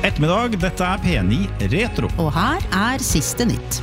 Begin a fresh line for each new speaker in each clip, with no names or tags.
God ettermiddag, dette P9 Retro.
Og her siste nytt.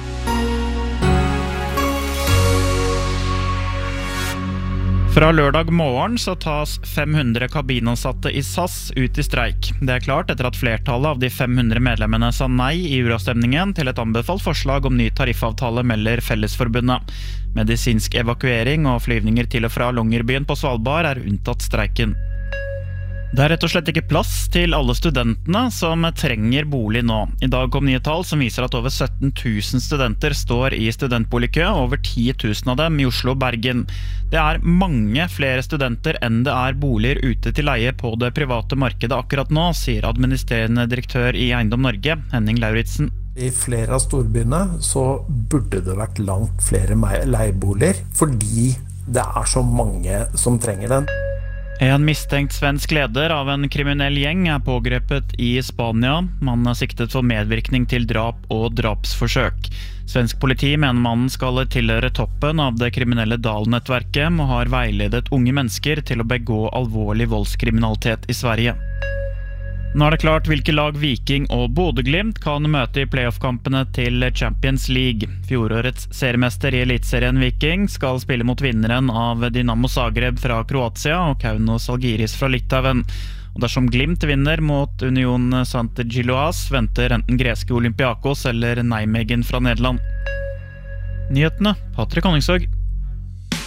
Fra lørdag morgen så tas 500 kabinansatte i SAS ut i streik. Det klart etter at flertallet av de 500 medlemmene sa nei i uravstemningen til et anbefalt forslag om ny tariffavtale melder Fellesforbundet. Medisinsk evakuering og flyvninger til og fra Longyearbyen på Svalbard unntatt streiken. Det rett og slett ikke plass til alle studentene som trenger bolig nå. I dag kom nye tall som viser at over 17 000 studenter står i studentboligkø, over 10 000 av dem i Oslo og Bergen. Det mange flere studenter enn det boliger ute til leie på det private markedet akkurat nå, sier administrerende direktør i Eiendom Norge, Henning Lauritsen.
I flere av storbyene så burde det vært langt flere leieboliger, fordi det så mange som trenger den.
En mistenkt svensk leder av en kriminell gjeng pågrepet i Spania. Man siktet for medvirkning til drap og drapsforsøk. Svensk politi mener mannen skal tilhøre toppen av det kriminelle Dal-nettverket og har veiledet unge mennesker til å begå alvorlig voldskriminalitet i Sverige. Nå det klart hvilke lag Viking og Bodø/Glimt kan møte i playoff-kampene til Champions League. Fjorårets seriemester i Elitserien Viking skal spille mot vinneren av Dinamo Zagreb fra Kroatia og Kaunas Žalgiris fra Litauen. Og dersom Glimt vinner mot Union Saint-Gilloise, venter enten greske Olympiakos eller Nijmegen fra Nederland. Nyhetene, Patrick Honningsvåg.